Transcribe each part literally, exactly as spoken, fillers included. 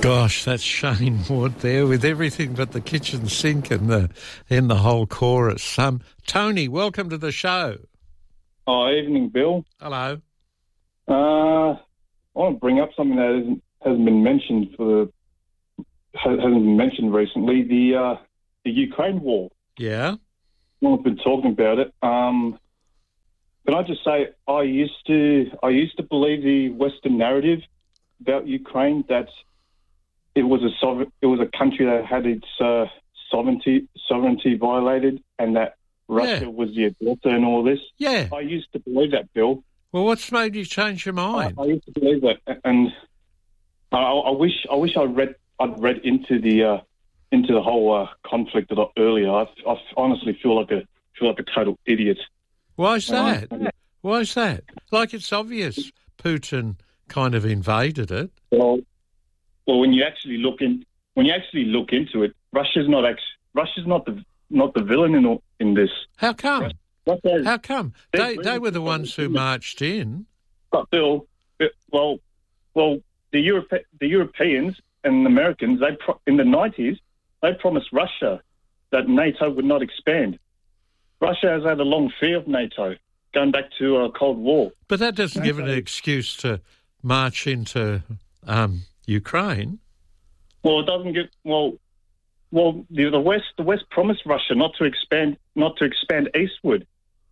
Gosh, that's Shane Wood there with everything but the kitchen sink and the in the whole chorus. Um, Tony, welcome to the show. Oh, evening, Bill. Hello. Uh, I want to bring up something that hasn't, hasn't been mentioned for hasn't been mentioned recently. The uh, the Ukraine war. Yeah. No one's been talking about it. Um, can I just say I used to I used to believe the Western narrative about Ukraine, that it was a sovereign, it was a country that had its uh, sovereignty sovereignty violated, and that Russia Yeah. was the aggressor and all this. Yeah. I used to believe that, Bill. Well, what's made you change your I, mind? I used to believe that, and I, I wish I wish I'd read I'd read into the uh, into the whole uh, conflict a lot earlier. I, I honestly feel like a feel like a total idiot. Why's that? Um, Why's that? Like, it's obvious Putin kind of invaded it. Well, well, when you actually look in, when you actually look into it, Russia's not ex, Russia's not the not the villain in in this. How come? Russia, How come? They they were the ones who marched in. But Bill, well, well, the Europe, the Europeans and the Americans, they pro- in the nineties, they promised Russia that NATO would not expand. Russia has had a long fear of NATO, going back to a Cold War. But that doesn't give it an excuse to march into um, Ukraine. Well, it doesn't give. Well, well, the, the West, the West promised Russia not to expand, not to expand eastward.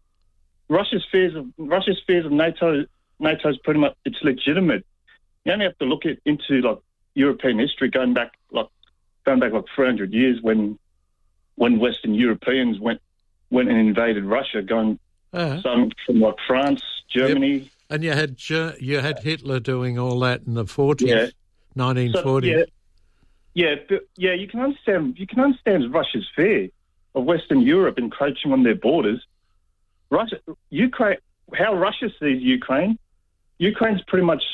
Russia's fears of Russia's fears of NATO, NATO's pretty much it's legitimate. You only have to look at, into like European history, going back like going back like three hundred years, when when Western Europeans went went and invaded Russia, going Uh, some from like France, Germany. and you had Ger- you had Hitler doing all that in the forties, Yeah. nineteen So, forties. yeah, yeah, but, yeah. You can understand. You can understand Russia's fear of Western Europe encroaching on their borders. Russia, Ukraine. How Russia sees Ukraine. Ukraine's pretty much,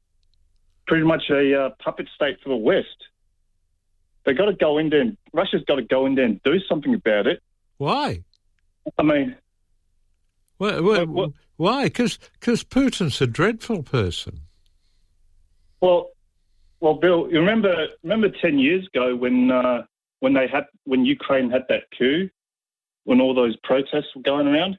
pretty much a uh, puppet state for the West. They got to go in there. And, Russia's got to go in there and do something about it. Why? I mean, Well, What- what- why? Because Putin's a dreadful person. well, well, Bill, you remember remember ten years ago when uh, when they had when Ukraine had that coup, when all those protests were going around.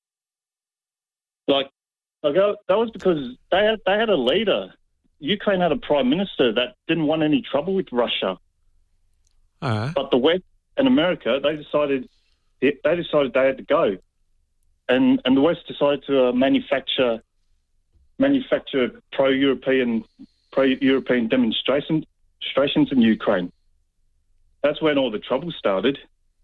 Like, like that was because they had they had a leader. Ukraine had a prime minister that didn't want any trouble with Russia. Uh, But the West and America, they decided they decided they had to go, and and the West decided to uh, manufacture manufacture pro-European pro-European demonstration, demonstrations in Ukraine. That's when all the trouble started.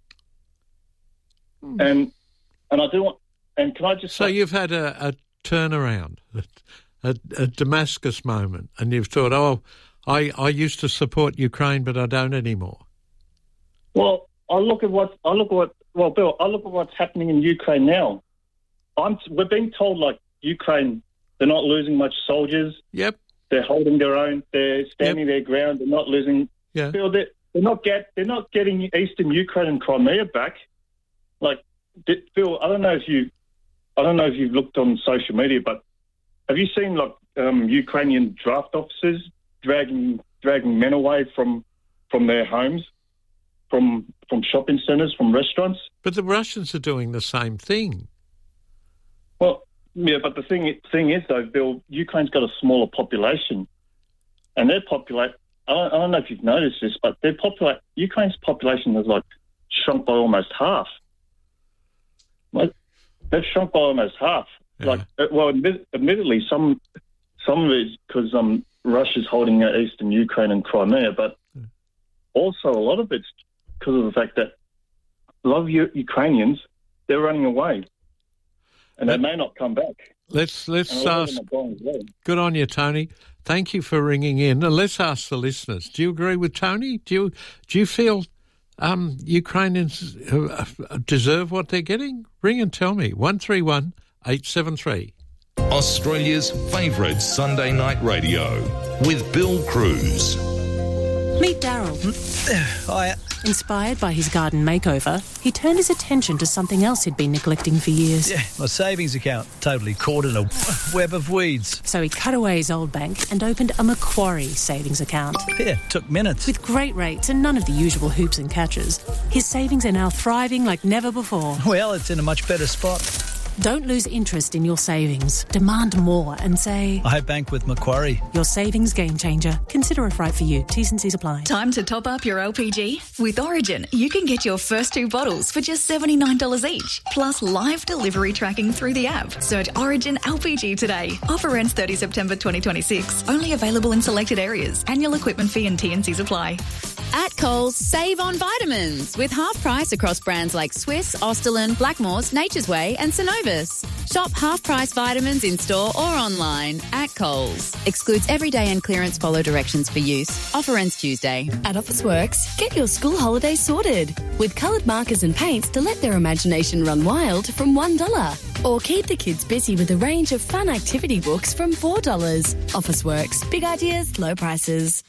Hmm. And and I do want and can I just so say, you've had a, a turnaround, a, a Damascus moment, and you've thought, oh, I, I used to support Ukraine, but I don't anymore. well, I look at what I look at what well, Bill, I look at what's happening in Ukraine now. I'm we're being told like Ukraine, they're not losing much soldiers. Yep. They're holding their own. They're standing their ground. They're not losing. Yeah. Bill, they're, they're not get. They're not getting Eastern Ukraine and Crimea back. Like, did, Bill, I don't know if you, I don't know if you've looked on social media, but have you seen like um, Ukrainian draft officers dragging dragging men away from from their homes, from from shopping centres, from restaurants? But the Russians are doing the same thing. Well, yeah, but the thing thing is, though, Bill, Ukraine's got a smaller population, and their populate. I don't, I don't know if you've noticed this, but their populate Ukraine's population has like shrunk by almost half. Like, they've shrunk by almost half. Yeah. Like, uh, well, admit, admittedly, some some of it's because um, Russia's holding uh, eastern Ukraine and Crimea, but also a lot of it's because of the fact that a lot of U- Ukrainians they're running away. And they may not come back. Let's let's And a lot of ask. them are going as well. Good on you, Tony. Thank you for ringing in. And let's ask the listeners. Do you agree with Tony? Do you do you feel um, Ukrainians uh, deserve what they're getting? Ring and tell me. One three one eight seven three. Australia's favourite Sunday night radio with Bill Cruz. Meet Daryl. Hi. Inspired by his garden makeover, he turned his attention to something else he'd been neglecting for years. Yeah, my savings account, totally caught in a web of weeds. So he cut away his old bank and opened a Macquarie savings account. Yeah, took minutes. With great rates and none of the usual hoops and catches, his savings are now thriving like never before. Well, it's in a much better spot. Don't lose interest in your savings. Demand more and say, I bank with Macquarie. Your savings game changer. Consider if right for you. T's and C's apply. Time to top up your L P G? With Origin, you can get your first two bottles for just seventy-nine dollars each, plus live delivery tracking through the app. Search Origin L P G today. Offer ends thirtieth September twenty twenty-six. Only available in selected areas. Annual equipment fee and T and C's apply. At Coles, save on vitamins with half price across brands like Swiss, Austerlin, Blackmores, Nature's Way and Synovus. Shop half price vitamins in store or online at Coles. Excludes everyday and clearance. Follow directions for use. Offer ends Tuesday. At Officeworks, get your school holidays sorted with coloured markers and paints to let their imagination run wild from one dollar. Or keep the kids busy with a range of fun activity books from four dollars. Officeworks. Big ideas, low prices.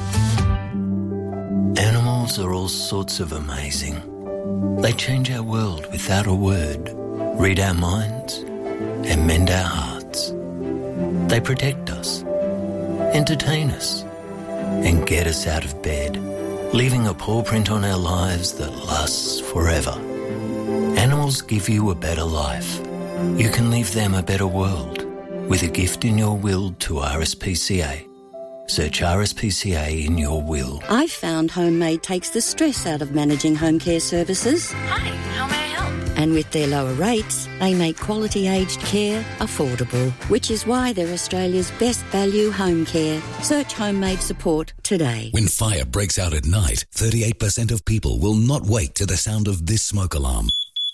Animals are all sorts of amazing. They change our world without a word, read our minds, and mend our hearts. They protect us, entertain us, and get us out of bed, leaving a paw print on our lives that lasts forever. Animals give you a better life. You can leave them a better world with a gift in your will to R S P C A. Search R S P C A in your will. I've found Homemade takes the stress out of managing home care services. Hi, how may I help? And with their lower rates, they make quality aged care affordable, which is why they're Australia's best value home care. Search Homemade support today. When fire breaks out at night, thirty-eight percent of people will not wake to the sound of this smoke alarm.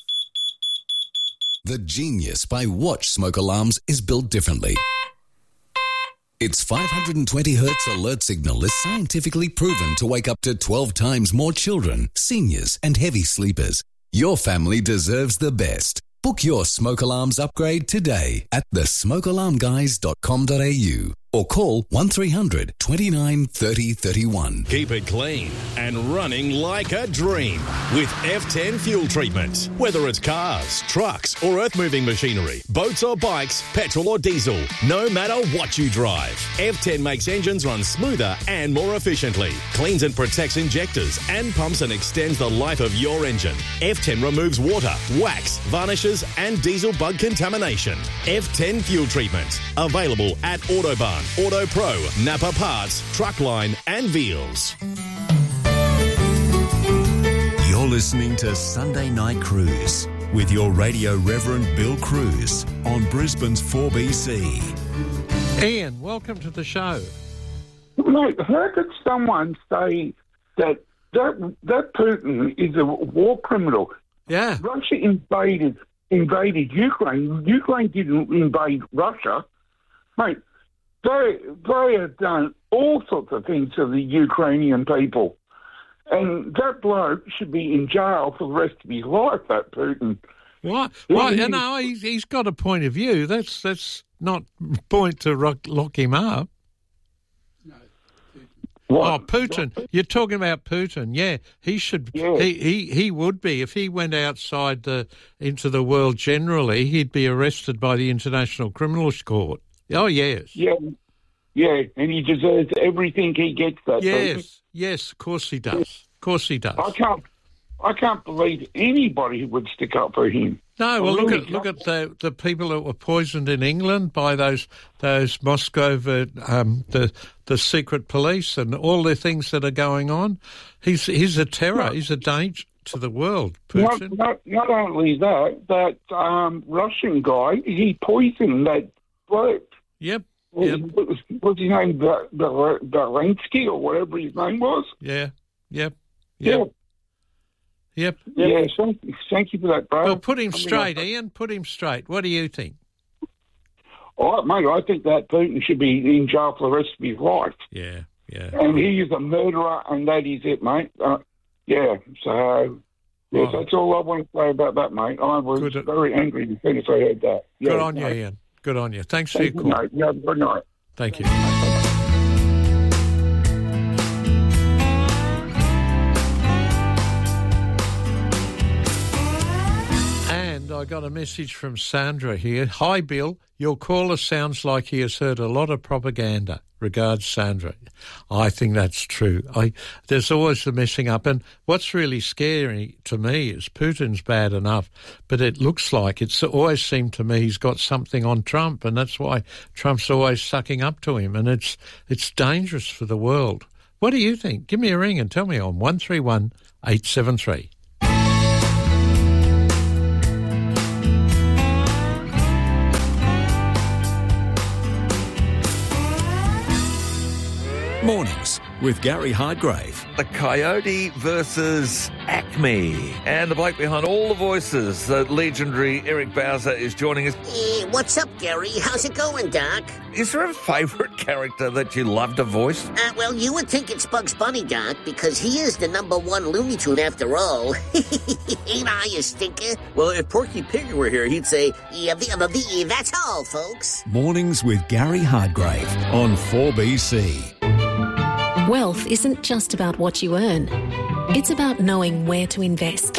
The Genius by Watch smoke alarms is built differently. Its five hundred twenty hertz alert signal is scientifically proven to wake up to twelve times more children, seniors, and heavy sleepers. Your family deserves the best. Book your smoke alarms upgrade today at the smoke alarm guys dot com dot a u or call one three hundred, twenty-nine, thirty, thirty-one. Keep it clean and running like a dream with F ten fuel treatment. Whether it's cars, trucks or earth-moving machinery, boats or bikes, petrol or diesel, no matter what you drive, F ten makes engines run smoother and more efficiently, cleans and protects injectors and pumps and extends the life of your engine. F ten removes water, wax, varnishes and diesel bug contamination. F ten fuel treatment. Available at Autobahn, Auto Pro, Napa Parts, Truckline and Veals. You're listening to Sunday Night Cruise with your radio Reverend Bill Cruz on Brisbane's four B C. Ian, welcome to the show. Mate, how could someone say that that, that Putin is a war criminal? Yeah. Russia invaded invaded Ukraine. Ukraine didn't invade Russia. Mate, They they have done all sorts of things to the Ukrainian people. And that bloke should be in jail for the rest of his life, that Putin. What? Well, you know, he's, he's got a point of view. That's that's not point to rock, lock him up. No. What? Oh, Putin. What? You're talking about Putin. Yeah, he should. Yeah. He, he he would be. If he went outside the into the world generally, he'd be arrested by the International Criminal Court. Oh, yes. Yeah, yeah, and he deserves everything he gets, that Yes, person. yes, of course he does. Of course he does. I can't I can't believe anybody would stick up for him. No, well, I look really at look at the, the people that were poisoned in England by those those Moscow, um, the the secret police and all the things that are going on. He's he's a terror. No. He's a danger to the world, Putin. Not, not, not only that, that um, Russian guy, he poisoned that bloke. Yep. yep. What's what's his name? Zelensky or whatever his name was? Yeah. Yep. Yep. Yep. Yep. Yeah, thank, thank you for that, bro. Well, put him straight, I mean, Ian. Put him straight. What do you think? Oh, mate, I think that Putin should be in jail for the rest of his life. Yeah, yeah. And he is a murderer, and that is it, mate. Uh, yeah, so... Yes, oh. That's all I want to say about that, mate. I was Good. very angry as soon as I heard that. Yeah, Good on you, Ian. Good on you. Thanks Thank for your call. You, yeah, good night. Thank you. got a message from Sandra here. Hi, Bill. Your caller sounds like he has heard a lot of propaganda. Regards, Sandra. I think that's true. I, there's always the messing up. And what's really scary to me is Putin's bad enough, but it looks like it's always seemed to me he's got something on Trump, and that's why Trump's always sucking up to him. And it's it's dangerous for the world. What do you think? Give me a ring and tell me on one three one, eight seven three. Mornings with Gary Hardgrave. The Coyote versus Acme. And the bloke behind all the voices, the legendary Eric Bowser, is joining us. Hey, what's up, Gary? How's it going, Doc? Is there a favourite character that you love to voice? Uh, well, you would think it's Bugs Bunny, Doc, because he is the number one Looney Tune after all. Ain't I, you stinker? Well, if Porky Pig were here, he'd say, Yeah, the, the, the, that's all, folks. Mornings with Gary Hardgrave on four B C. Wealth isn't just about what you earn. It's about knowing where to invest.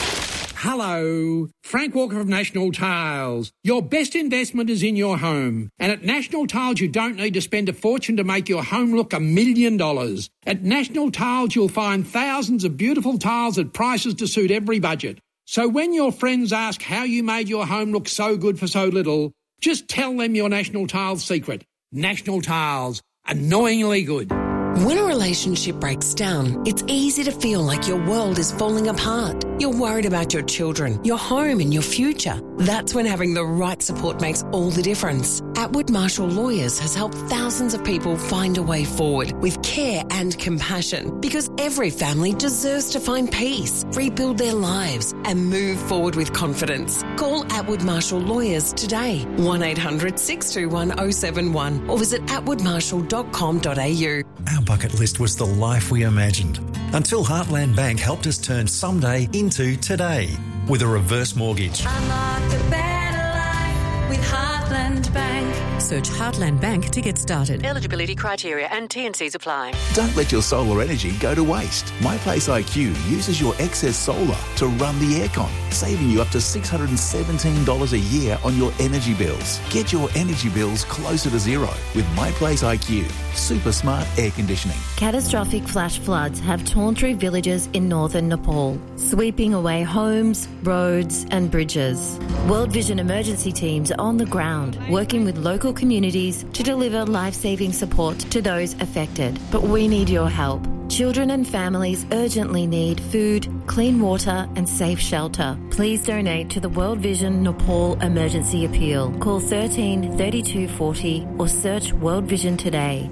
Hello, Frank Walker of National Tiles. Your best investment is in your home. And at National Tiles, you don't need to spend a fortune to make your home look a million dollars. At National Tiles, you'll find thousands of beautiful tiles at prices to suit every budget. So when your friends ask how you made your home look so good for so little, just tell them your National Tiles secret. National Tiles, annoyingly good. When a relationship breaks down, it's easy to feel like your world is falling apart. You're worried about your children, your home and your future. That's when having the right support makes all the difference. Atwood Marshall Lawyers has helped thousands of people find a way forward with care and compassion, because every family deserves to find peace, rebuild their lives and move forward with confidence. Call Atwood Marshall Lawyers today, one eight hundred six two one oh seven one, or visit atwood marshall dot com dot a u. Our bucket list was the life we imagined, until Heartland Bank helped us turn someday into today with a reverse mortgage. Unlock a better life with Heartland Bank. Search Heartland Bank to get started. Eligibility criteria and T and Cs apply. Don't let your solar energy go to waste. MyPlace I Q uses your excess solar to run the aircon, saving you up to six hundred seventeen dollars a year on your energy bills. Get your energy bills closer to zero with MyPlace I Q. Super smart air conditioning. Catastrophic flash floods have torn through villages in northern Nepal, sweeping away homes, roads and bridges. World Vision emergency teams are on the ground, working with local communities to deliver life-saving support to those affected. But we need your help. Children and families urgently need food, clean water and safe shelter. Please donate to the World Vision Nepal Emergency Appeal. Call thirteen thirty-two forty or search World Vision today.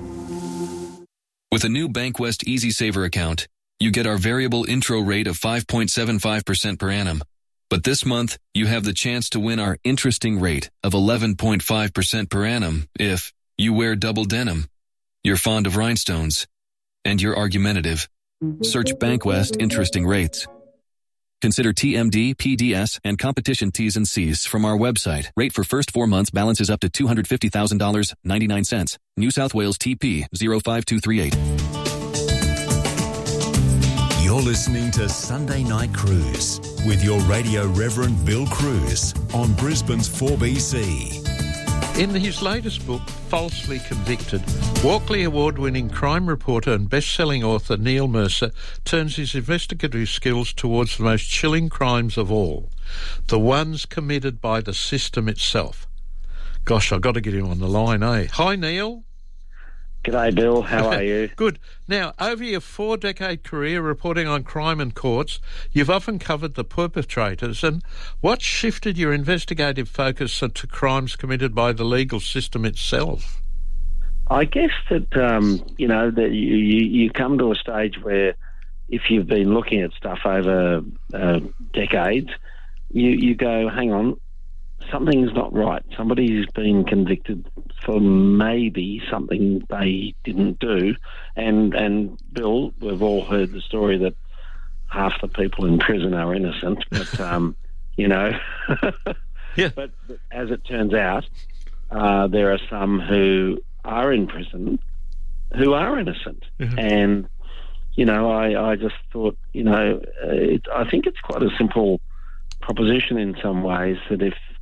With a new BankWest EasySaver account, you get our variable intro rate of five point seven five percent per annum. But this month, you have the chance to win our interesting rate of eleven point five percent per annum if you wear double denim, you're fond of rhinestones, and you're argumentative. Search BankWest Interesting Rates. Consider T M D, P D S, and competition T's and C's from our website. Rate for first four months balances up to two hundred fifty thousand dollars and ninety-nine cents. New South Wales T P zero five two three eight. You're listening to Sunday Night Cruise with your radio Reverend Bill Cruz on Brisbane's four B C. In his latest book, Falsely Convicted, Walkley Award-winning crime reporter and best-selling author Neil Mercer turns his investigative skills towards the most chilling crimes of all, the ones committed by the system itself. Gosh, I've got to get him on the line, eh? Hi, Neil. G'day, Bill. How are you? Good. Now, over your four-decade career reporting on crime and courts, you've often covered the perpetrators. And what shifted your investigative focus to crimes committed by the legal system itself? I guess that, um, you know, that you, you, you come to a stage where if you've been looking at stuff over uh, decades, you, you go, hang on, something's not right. Somebody's been convicted for maybe something they didn't do. And, and Bill, we've all heard the story that half the people in prison are innocent, but, um, you know, yeah. but, but as it turns out, uh, there are some who are in prison who are innocent. Mm-hmm. And, you know, I, I just thought, you know, it, I think it's quite a simple proposition in some ways that if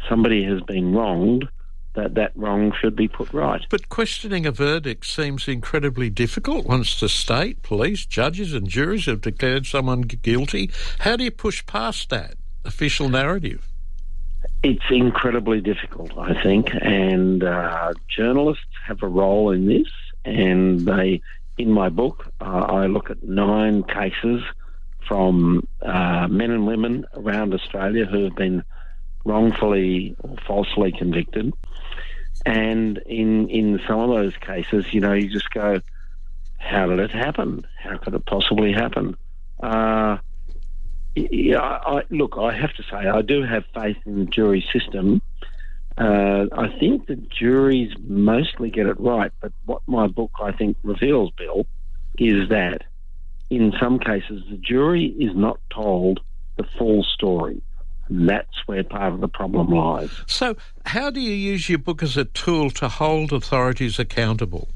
somebody has been wronged, that that wrong should be put right. But questioning a verdict seems incredibly difficult once the state, police, judges and juries have declared someone guilty. How do you push past that official narrative? It's incredibly difficult, I think, and uh, journalists have a role in this, and they, in my book, uh, I look at nine cases from uh, men and women around Australia who have been wrongfully or falsely convicted. And in in some of those cases, you know, you just go, how did it happen? How could it possibly happen? Uh, yeah, I, look, I have to say, I do have faith in the jury system. Uh, I think the juries mostly get it right, but what my book, I think, reveals, Bill, is that in some cases the jury is not told the full story. And that's where part of the problem lies. So how do you use your book as a tool to hold authorities accountable?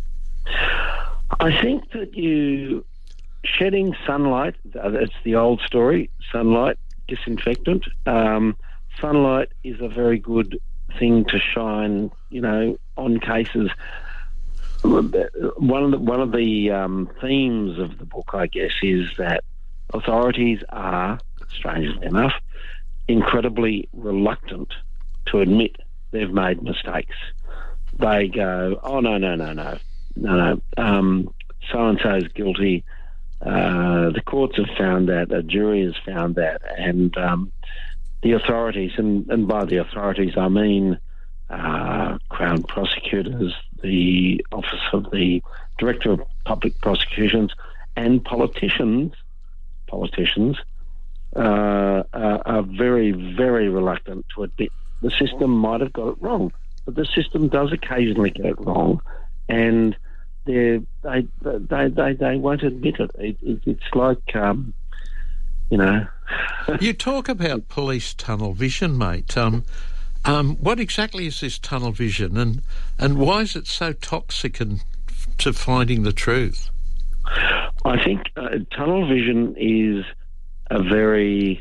I think that you... shedding sunlight, it's the old story, sunlight, disinfectant. Um, sunlight is a very good thing to shine, you know, on cases. One of the, one of the um, themes of the book, I guess, is that authorities are, strangely enough, incredibly reluctant to admit they've made mistakes. They go, oh, no, no, no, no, no, no, um, so-and-so is guilty. Uh, the courts have found that, a jury has found that, and um, the authorities, and, and by the authorities I mean uh, Crown prosecutors, the Office of the Director of Public Prosecutions, and politicians, politicians uh, are, are very, very reluctant to admit the system might have got it wrong. But the system does occasionally get it wrong, and they they they they they won't admit it. it, it it's like um, you know. You talk about police tunnel vision, mate. Um, um, what exactly is this tunnel vision, and and why is it so toxic and to finding the truth? I think uh, tunnel vision is a very.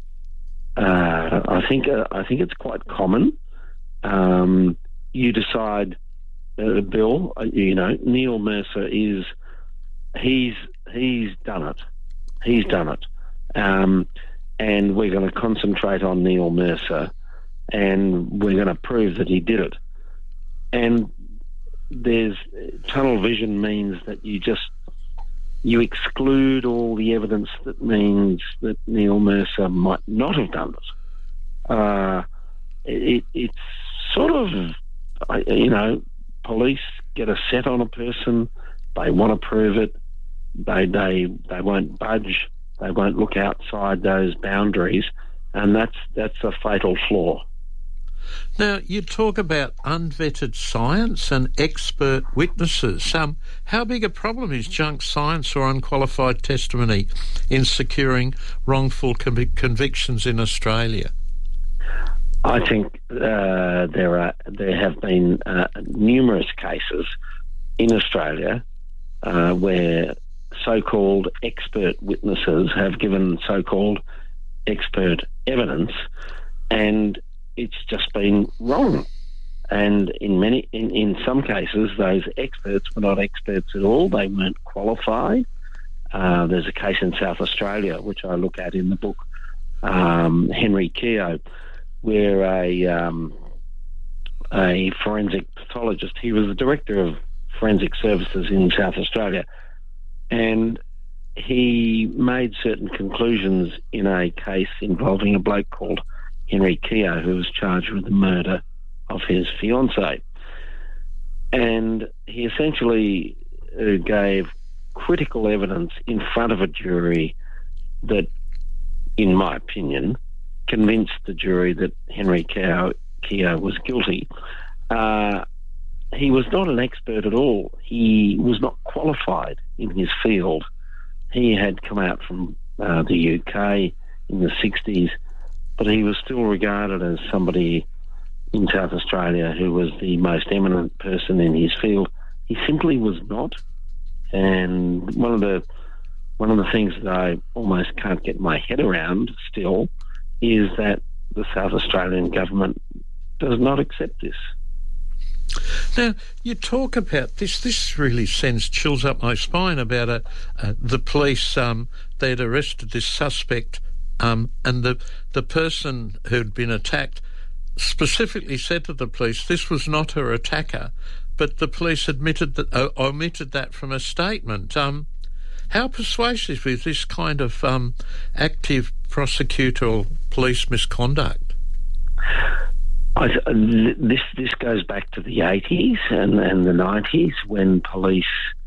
Uh, I think uh, I think it's quite common. Um, you decide. Uh, Bill, uh, you know, Neil Mercer is, he's he's done it. He's done it. Um, and we're going to concentrate on Neil Mercer, and we're going to prove that he did it. And there's, tunnel vision means that you just, you exclude all the evidence that means that Neil Mercer might not have done it. Uh, it it's sort of, you know, police get a set on a person, they want to prove it, they they they won't budge, they won't look outside those boundaries, and that's that's a fatal flaw. Now, you talk about unvetted science and expert witnesses. Um, how big a problem is junk science or unqualified testimony in securing wrongful convic- convictions in Australia? I think uh, there are there have been uh, numerous cases in Australia uh, where so-called expert witnesses have given so-called expert evidence, and it's just been wrong. And in many, in, in some cases, those experts were not experts at all; they weren't qualified. Uh, there's a case in South Australia which I look at in the book, um, Henry Keogh, where a um, a forensic pathologist, he was the director of forensic services in South Australia, and he made certain conclusions in a case involving a bloke called Henry Keogh, who was charged with the murder of his fiancée. And he essentially uh, gave critical evidence in front of a jury that, in my opinion, convinced the jury that Henry Keogh, Keogh was guilty. Uh, he was not an expert at all. He was not qualified in his field. He had come out from uh, the U K in the sixties, but he was still regarded as somebody in South Australia who was the most eminent person in his field. He simply was not. And one of the one of the things that I almost can't get my head around still is that the South Australian government does not accept this. Now, you talk about this. This really sends chills up my spine about a, uh, the police. Um, they'd arrested this suspect, um, and the the person who'd been attacked specifically said to the police this was not her attacker, but the police admitted that uh, omitted that from a statement. Um, how persuasive is this kind of um, active prosecutorial police misconduct? I, this this goes back to the eighties and, and the nineties when police.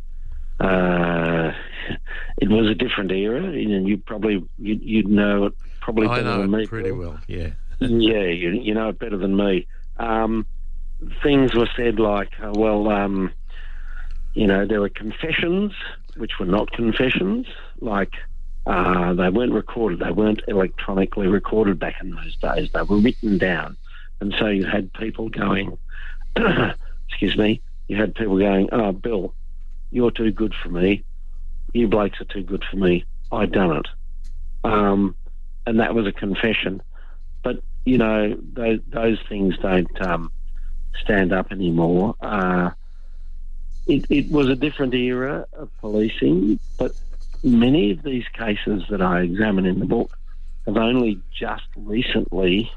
Uh, it was a different era, and you probably you you'd know it probably I better know than it me. pretty well. Yeah, yeah, you you know it better than me. Um, things were said like, uh, well, um, you know, there were confessions which were not confessions, like. Uh, they weren't recorded. They weren't electronically recorded back in those days. They were written down. And so you had people going, excuse me, you had people going, oh, Bill, you're too good for me. You blokes are too good for me. I done it. Um, and that was a confession. But, you know, those, those things don't um, stand up anymore. Uh, it, it was a different era of policing, but many of these cases that I examine in the book have only just recently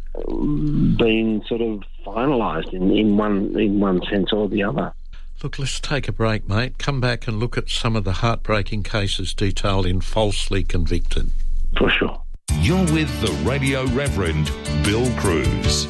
been sort of finalised in, in one in one sense or the other. Look, let's take a break, mate. Come back and look at some of the heartbreaking cases detailed in Falsely Convicted. For sure. You're with the Radio Reverend Bill Cruz.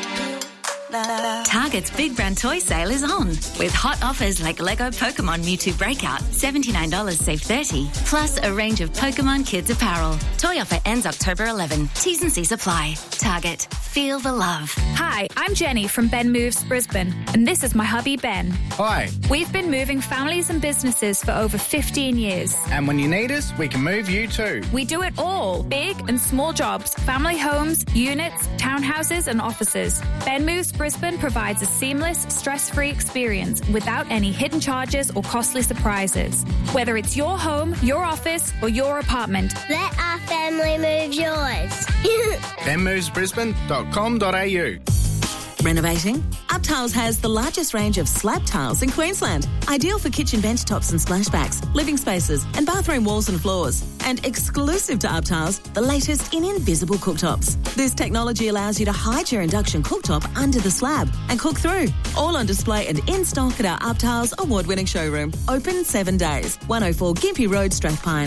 Target's Big Brand Toy Sale is on, with hot offers like Lego Pokemon Mewtwo Breakout, seventy-nine dollars save thirty dollars, plus a range of Pokemon Kids apparel. Toy offer ends October eleventh. T's and C's apply. Target. Feel the love. Hi, I'm Jenny from Ben Moves Brisbane, and this is my hubby Ben. Hi. We've been moving families and businesses for over fifteen years. And when you need us, we can move you too. We do it all, big and small jobs, family homes, units, townhouses and offices. Ben Moves Brisbane provides a seamless, stress-free experience without any hidden charges or costly surprises. Whether it's your home, your office or your apartment. Let our family move yours. ben moves brisbane dot com dot a u. Renovating? UpTiles has the largest range of slab tiles in Queensland. Ideal for kitchen bench tops and splashbacks, living spaces and bathroom walls and floors. And exclusive to UpTiles, the latest in invisible cooktops. This technology allows you to hide your induction cooktop under the slab and cook through. All on display and in stock at our UpTiles award-winning showroom. Open seven days. one oh four Gympie Road, Strathpine.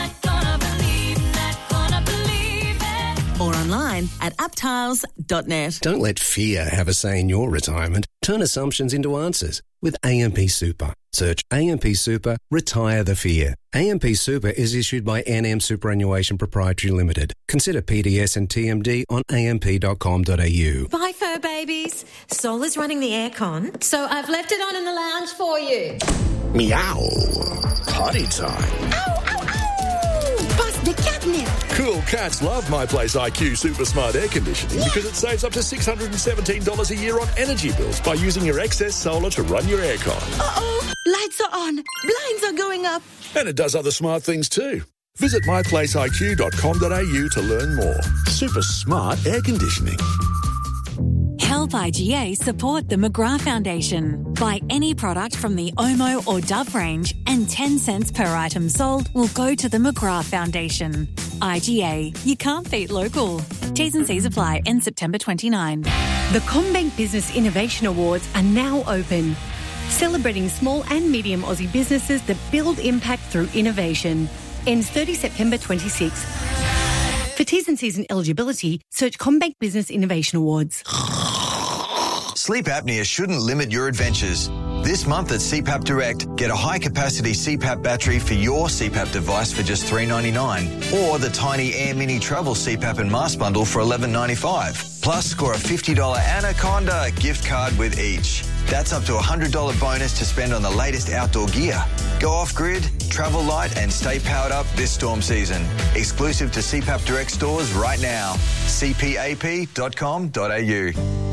Or online at uptiles dot net. Don't let fear have a say in your retirement. Turn assumptions into answers with A M P Super. Search A M P Super, retire the fear. A M P Super is issued by N M Superannuation Proprietary Limited. Consider P D S and T M D on a m p dot com dot a u. Bye, fur babies. Sol is running the aircon, so I've left it on in the lounge for you. Meow. Potty time. Ow, ow, ow! Bust the catnip. Cool cats love My Place I Q Super Smart Air Conditioning because it saves up to six hundred seventeen dollars a year on energy bills by using your excess solar to run your aircon. Uh-oh, lights are on, blinds are going up. And it does other smart things too. Visit my place i q dot com dot a u to learn more. Super smart air conditioning. Help I G A support the McGrath Foundation. Buy any product from the Omo or Dove range and ten cents per item sold will go to the McGrath Foundation. I G A, you can't beat local. T's and C's apply in September twenty-ninth. The CommBank Business Innovation Awards are now open, celebrating small and medium Aussie businesses that build impact through innovation. Ends thirtieth September twenty-sixth. For T's and C's and eligibility, search CommBank Business Innovation Awards. Sleep apnea shouldn't limit your adventures. This month at C PAP Direct, get a high-capacity C PAP battery for your C PAP device for just three dollars ninety-nine, or the Tiny Air Mini Travel C PAP and Mask Bundle for eleven dollars ninety-five. Plus, score a fifty dollars Anaconda gift card with each. That's up to a one hundred dollars bonus to spend on the latest outdoor gear. Go off-grid, travel light and stay powered up this storm season. Exclusive to C PAP Direct stores right now. c p a p dot com dot a u.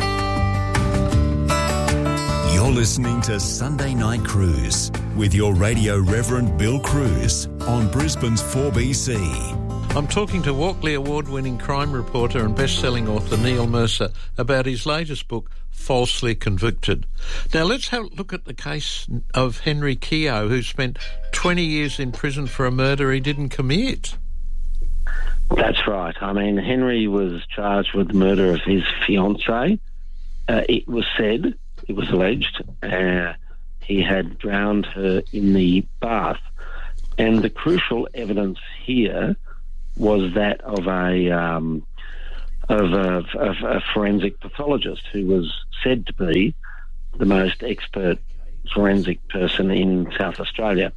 You're listening to Sunday Night Cruise with your Radio Reverend Bill Cruz on Brisbane's four B C. I'm talking to Walkley Award-winning crime reporter and best-selling author Neil Mercer about his latest book, Falsely Convicted. Now, let's have a look at the case of Henry Keogh, who spent twenty years in prison for a murder he didn't commit. That's right. I mean, Henry was charged with the murder of his fiancée. Uh, it was said, it was alleged, uh, he had drowned her in the bath. And the crucial evidence here was that of a um, of a, of a forensic pathologist who was said to be the most expert forensic person in South Australia.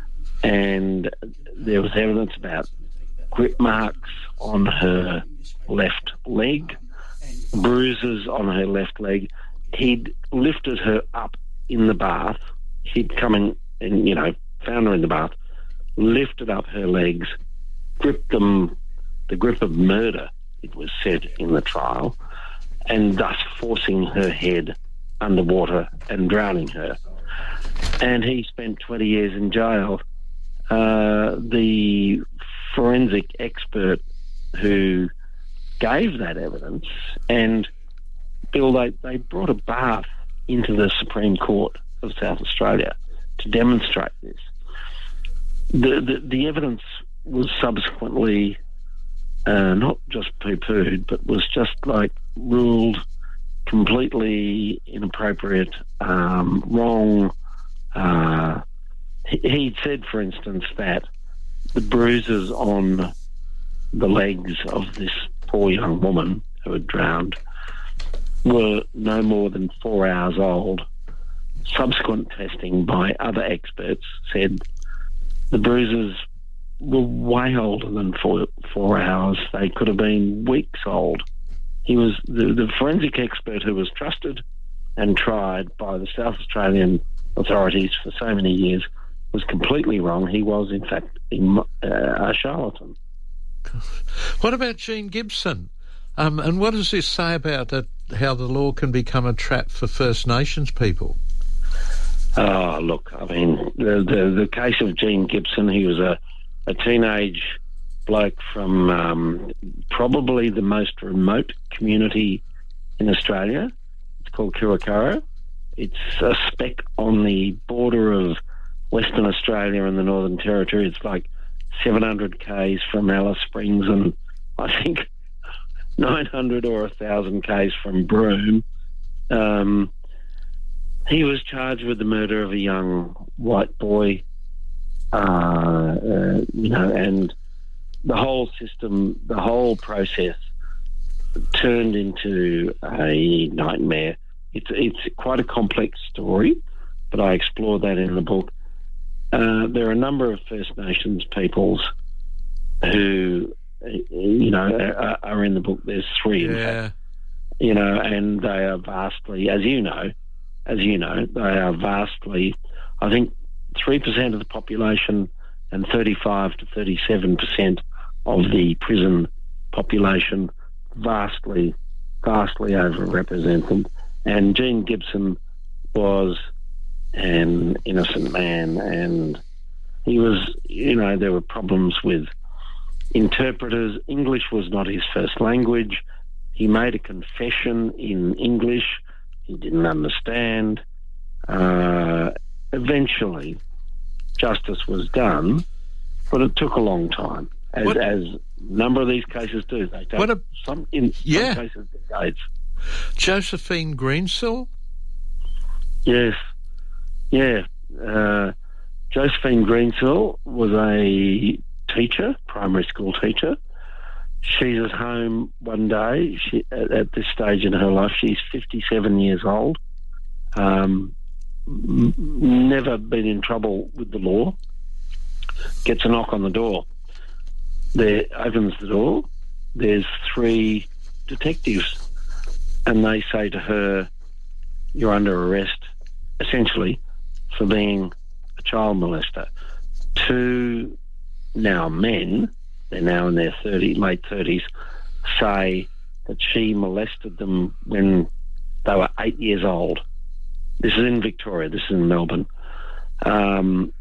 And there was evidence about grip marks on her left leg, bruises on her left leg. He'd lifted her up in the bath. He'd come in and, you know, found her in the bath, lifted up her legs, gripped them, the grip of murder, it was said in the trial, and thus forcing her head underwater and drowning her. And he spent twenty years in jail. Uh, the forensic expert who gave that evidence, and Bill, they, they brought a bath into the Supreme Court of South Australia to demonstrate this. The, the, the evidence was subsequently uh, not just poo-pooed, but was just like ruled completely inappropriate, um, wrong. Uh, he, he'd said, for instance, that the bruises on the legs of this poor young woman who had drowned were no more than four hours old. Subsequent testing by other experts said the bruises were way older than four, four hours. They could have been weeks old. He was the, the forensic expert who was trusted and tried by the South Australian authorities for so many years was completely wrong. He was, in fact, uh, a charlatan. What about Jean Gibson? Um, and what does this say about that, how the law can become a trap for First Nations people? Oh, look, I mean, the, the, the case of Jean Gibson, he was a, a teenage bloke from um, probably the most remote community in Australia. It's called Kiwakara. It's a speck on the border of Western Australia and the Northern Territory. It's like seven hundred kays from Alice Springs and I think nine hundred or one thousand kays from Broome. Um, he was charged with the murder of a young white boy, uh, uh, you know, and the whole system, the whole process turned into a nightmare. It's it's quite a complex story, but I explore that in the book. Uh, there are a number of First Nations peoples who, you know, are, are in the book. There's three, in Yeah. fact, you know, and they are vastly, as you know, as you know, they are vastly, I think, three percent of the population and thirty-five to thirty-seven percent of the prison population, vastly, vastly overrepresented. And Jean Gibson was an innocent man, and he was, you know, there were problems with interpreters. English was not his first language. He made a confession in English he didn't understand. Uh, eventually, justice was done, but it took a long time, as, What- as a number of these cases do. They take What a- some, in some Yeah. cases, decades. Josephine Greensill? Yes, yeah. Uh, Josephine Greensill was a teacher, primary school teacher. She's at home one day. She, at, at this stage in her life, she's fifty-seven years old. Um, m- never been in trouble with the law. Gets a knock on the door. There opens the door. There's three detectives, and they say to her, "You're under arrest," essentially, for being a child molester. Two now men, they're now in their thirty, late thirties, say that she molested them when they were eight years old. This is in Victoria. This is in Melbourne. Um,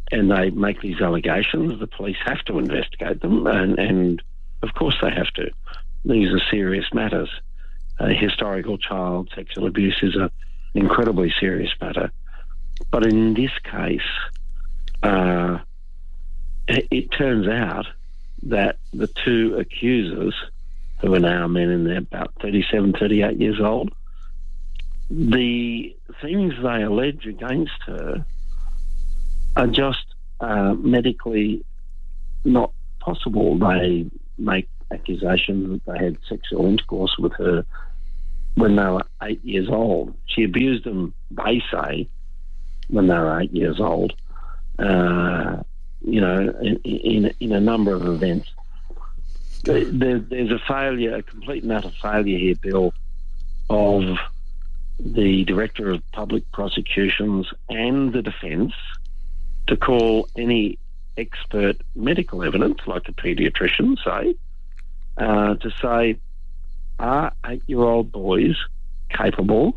and they make these allegations, the police have to investigate them, and, and of course they have to. These are serious matters. Uh, historical child sexual abuse is a, an incredibly serious matter. But in this case, uh, it, it turns out that the two accusers, who are now men in their about thirty-seven, thirty-eight years old, the things they allege against her are just uh, medically not possible. They make accusations that they had sexual intercourse with her when they were eight years old. She abused them, they say, when they were eight years old, uh, you know, in, in, in a number of events. There, there's a failure, a complete and utter failure here, Bill, of the Director of Public Prosecutions and the defence to call any expert medical evidence, like a paediatrician, say, uh, to say, are eight-year-old boys capable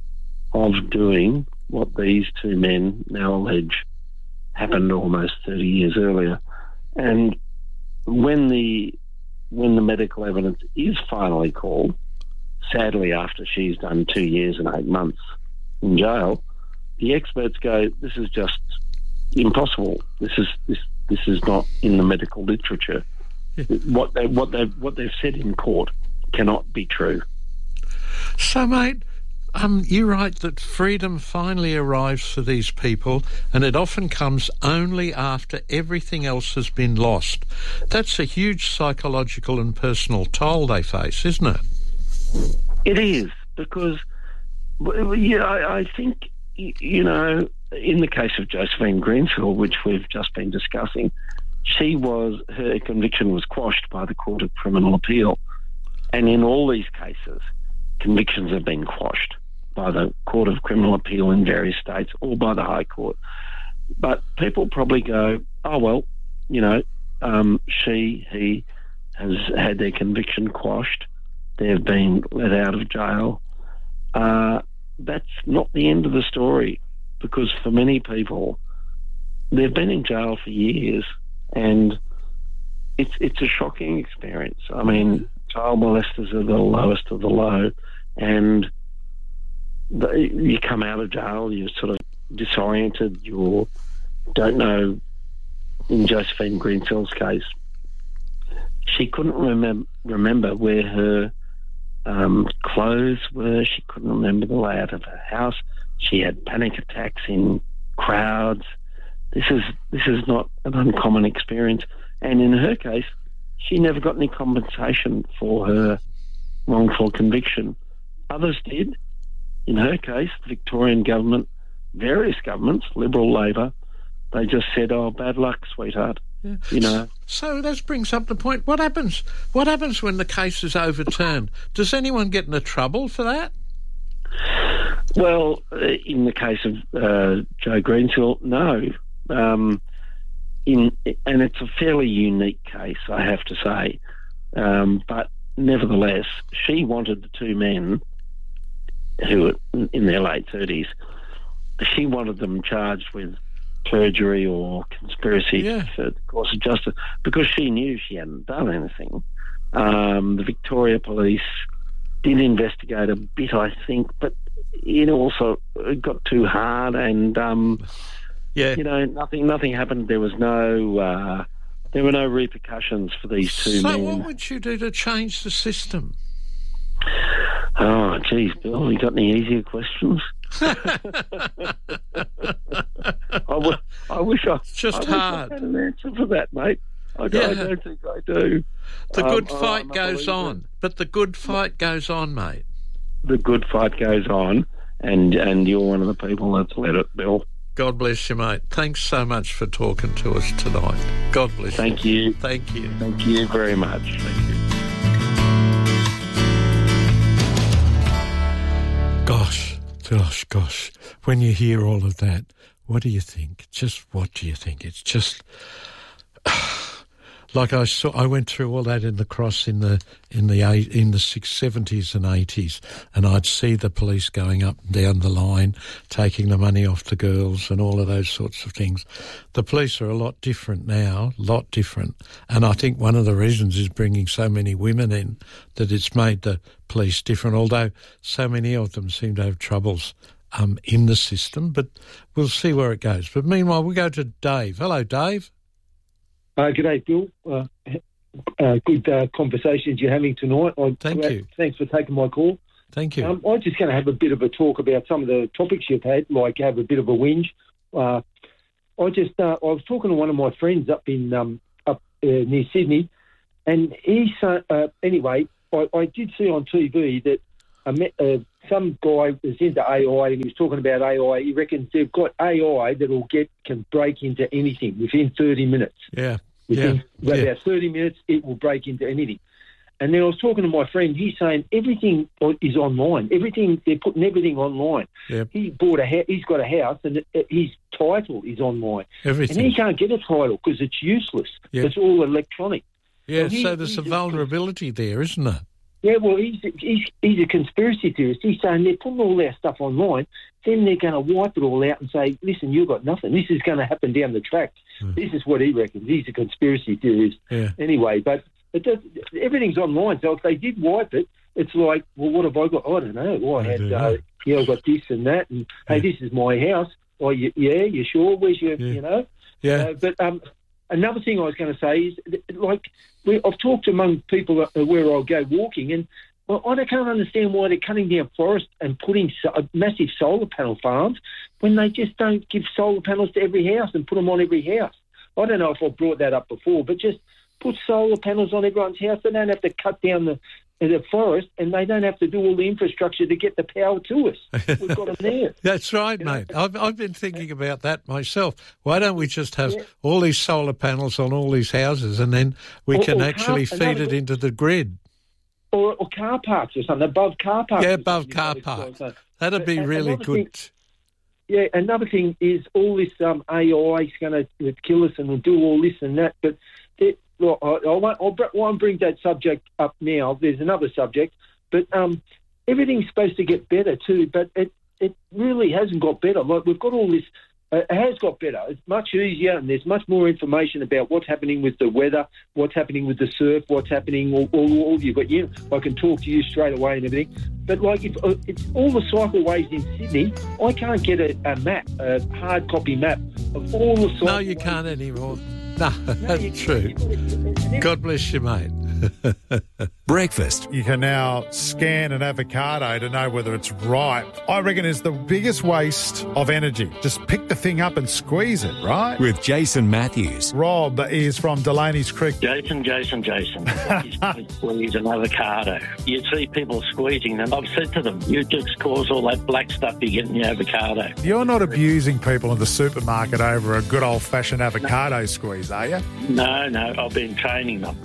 of doing what these two men now allege happened almost thirty years earlier? And when the when the medical evidence is finally called, sadly after she's done two years and eight months in jail, the experts go, this is just impossible. This is this this is not in the medical literature. What they what they what they've said in court cannot be true. So, mate, um, you write that freedom finally arrives for these people, and it often comes only after everything else has been lost. That's a huge psychological and personal toll they face, isn't it? It is, because yeah, I, I think, you know, in the case of Josephine Greensill, which we've just been discussing, she was, her conviction was quashed by the Court of Criminal Appeal. And in all these cases, convictions have been quashed by the Court of Criminal Appeal in various states or by the High Court. But people probably go, oh, well, you know, um, she, he has had their conviction quashed. They've been let out of jail. Uh, that's not the end of the story, because for many people, they've been in jail for years, and it's it's a shocking experience. I mean, child molesters are the lowest of the low, and the, you come out of jail, you're sort of disoriented, you don't know. In Josephine Greensill's case, she couldn't remem- remember where her um, clothes were. She couldn't remember the layout of her house. She had panic attacks in crowds. This is this is not an uncommon experience. And in her case, she never got any compensation for her wrongful conviction. Others did. In her case, the Victorian government, various governments, Liberal, Labor, they just said, oh, bad luck, sweetheart. Yeah. You know. So that brings up the point. What happens? What happens when the case is overturned? Does anyone get into trouble for that? Well, in the case of uh, Jo Greensill, no. Um, in and it's a fairly unique case, I have to say. Um, but nevertheless, she wanted the two men who were in their late thirties. She wanted them charged with perjury or conspiracy yeah. for the course of justice, because she knew she hadn't done anything. Um, the Victoria Police did investigate a bit, I think, but it also it got too hard, and um, yeah, you know, nothing nothing happened. There was no uh, there were no repercussions for these two so men. So what would you do to change the system? Oh, geez, Bill, you got any easier questions? I, w- I wish I, just I, hard. wish I had an answer for that, mate. I, yeah. I don't think I do. The um, good fight goes on, but the good fight goes on, mate. The good fight goes on, and, and you're one of the people that's let it, Bill. God bless you, mate. Thanks so much for talking to us tonight. God bless Thank you. you. Thank you. Thank you very much. Thank you. Gosh, gosh, gosh. When you hear all of that, what do you think? Just what do you think? It's just... Like I saw, I went through all that in the Cross in the in the eight, in the six seventies and eighties, and I'd see the police going up and down the line, taking the money off the girls and all of those sorts of things. The police are a lot different now, lot different, and I think one of the reasons is bringing so many women in that it's made the police different. Although so many of them seem to have troubles um, in the system, but we'll see where it goes. But meanwhile, we go to Dave. Hello, Dave. Uh, G'day, Bill. Uh, uh, good uh, conversations you're having tonight. I, Thank uh, you. Thanks for taking my call. Thank you. Um, I'm just going to have a bit of a talk about some of the topics you've had, like have a bit of a whinge. Uh, I just uh, I was talking to one of my friends up in um, up uh, near Sydney, and he uh, uh, anyway, I, I did see on T V that a, uh, some guy was into A I, and he was talking about A I. He reckons they've got A I that will get can break into anything within thirty minutes. Yeah. Within yeah. about yeah. thirty minutes, it will break into anything. And then I was talking to my friend. He's saying everything is online. Everything they're putting everything online. Yep. He bought a ha- he's got a house, and it, it, his title is online. Everything. And he can't get a title because it's useless. Yep. It's all electronic. Yeah. So, he, so there's a vulnerability there, isn't there? Yeah. Well, he's he's he's a conspiracy theorist. He's saying they're putting all their stuff online. Then they're going to wipe it all out and say, listen, you've got nothing. This is going to happen down the track. Mm. This is what he reckons. He's a conspiracy theorist. Yeah. Anyway, but it does, everything's online. So if they did wipe it, it's like, well, what have I got? I don't know. Well, I, I had, uh, yeah, I got this and that. And, yeah. hey, this is my house. Oh, you, yeah, you sure? Where's your, yeah. you know? Yeah. Uh, but um, another thing I was going to say is, like, we, I've talked among people where I'll go walking, and well, I can't understand why they're cutting down forest and putting so, massive solar panel farms when they just don't give solar panels to every house and put them on every house. I don't know if I've brought that up before, but just put solar panels on everyone's house. They don't have to cut down the, the forest, and they don't have to do all the infrastructure to get the power to us. We've got them there. That's right, you mate. I've, I've been thinking about that myself. Why don't we just have yeah. all these solar panels on all these houses, and then we or, can or actually car, feed another, it into the grid? Or, or car parks or something, above car parks. Yeah, above car parks. That'd be really good. Thing, yeah, another thing is all this um, A I is going to kill us and we'll do all this and that. But it, well, I, I, won't, I won't bring that subject up now. There's another subject. But um, everything's supposed to get better too, but it, it really hasn't got better. Like, we've got all this. Uh, it has got better. It's much easier, and there's much more information about what's happening with the weather, what's happening with the surf, what's happening. All, all, all you've got you. I can talk to you straight away and everything. But like, if uh, it's all the cycleways in Sydney, I can't get a, a map, a hard copy map of all the cycleways. No, you can't anymore. No, that's no, true. God bless you, mate. Breakfast. You can now scan an avocado to know whether it's ripe. I reckon it's the biggest waste of energy. Just pick the thing up and squeeze it, right? With Jason Matthews. Rob is from Delaney's Creek. Jason, Jason, Jason. Squeeze an avocado. You see people squeezing them. I've said to them, you just cause all that black stuff you get in your avocado. You're not abusing people in the supermarket over a good old-fashioned avocado no. squeeze, are you? No, no. I've been training them.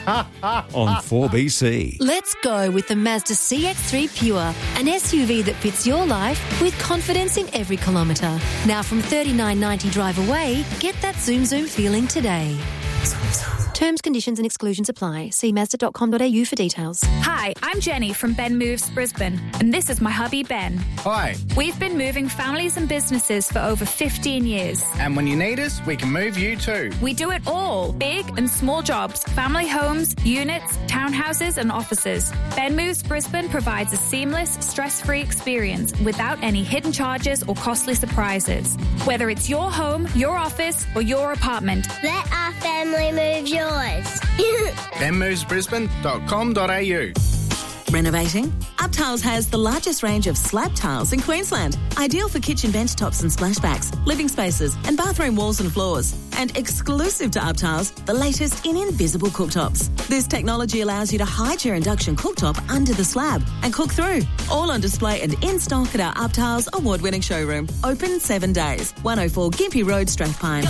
On four B C. Let's go with the Mazda C X three Pure, an S U V that fits your life with confidence in every kilometre. Now from thirty-nine ninety drive away, get that zoom zoom feeling today. Terms, conditions and exclusions apply. See mazda dot com dot a u for details. Hi, I'm Jenny from Ben Moves Brisbane, and this is my hubby Ben. Hi. We've been moving families and businesses for over fifteen years. And when you need us, we can move you too. We do it all. Big and small jobs, family homes, units, townhouses and offices. Ben Moves Brisbane provides a seamless, stress-free experience without any hidden charges or costly surprises. Whether it's your home, your office or your apartment. Let our family move yours. ben moves brisbane dot com dot a u. Renovating? UpTiles has the largest range of slab tiles in Queensland. Ideal for kitchen bench tops and splashbacks, living spaces and bathroom walls and floors. And exclusive to UpTiles, the latest in invisible cooktops. This technology allows you to hide your induction cooktop under the slab and cook through. All on display and in stock at our UpTiles award-winning showroom. Open seven days. one oh four Gympie Road, Strathpine.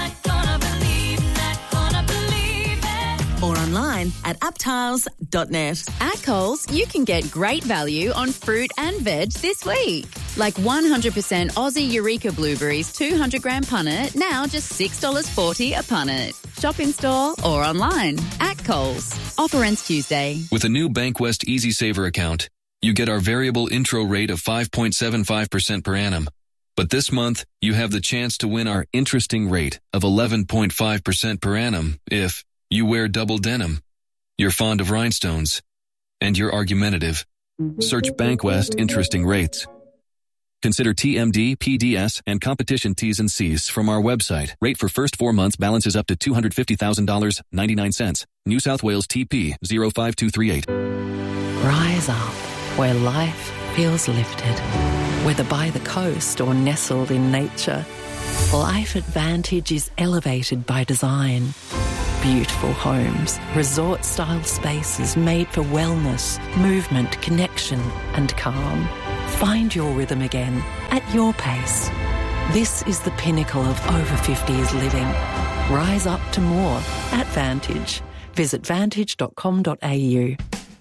Or online at uptiles dot net. At Coles, you can get great value on fruit and veg this week. Like one hundred percent Aussie Eureka Blueberries two hundred gram punnet, now just six dollars forty a punnet. Shop in store or online at Coles. Offer ends Tuesday. With a new Bankwest Easy Saver account, you get our variable intro rate of five point seven five percent per annum. But this month, you have the chance to win our interesting rate of eleven point five percent per annum if you wear double denim, you're fond of rhinestones, and you're argumentative. Search Bankwest Interesting Rates. Consider T M D, P D S, and competition T's and C's from our website. Rate for first four months balances up to two hundred fifty thousand dollars and ninety-nine cents. New South Wales T P zero five two three eight. Rise up where life feels lifted. Whether by the coast or nestled in nature, Life at Vantage is elevated by design. Beautiful homes, resort-style spaces made for wellness, movement, connection and calm. Find your rhythm again at your pace. This is the pinnacle of over fifties living. Rise up to more at Vantage. Visit vantage dot com dot a u.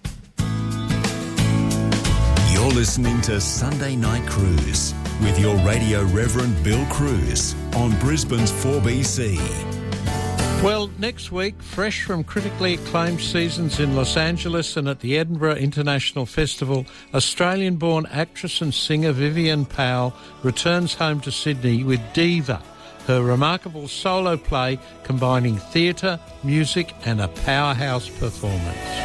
You're listening to Sunday Night Cruise with your radio Reverend Bill Cruz on Brisbane's four B C. Well, next week, fresh from critically acclaimed seasons in Los Angeles and at the Edinburgh International Festival, Australian-born actress and singer Vivian Powell returns home to Sydney with Diva, her remarkable solo play combining theatre, music and a powerhouse performance.